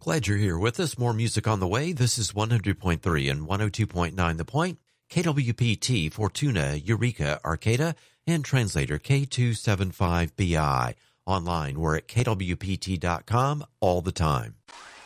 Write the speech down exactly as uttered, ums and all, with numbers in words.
Glad you're here with us. More music on the way. This is one hundred point three and one oh two point nine The Point, K W P T, Fortuna, Eureka, Arcata, and translator K two seven five B I. Online, we're at K W P T dot com all the time.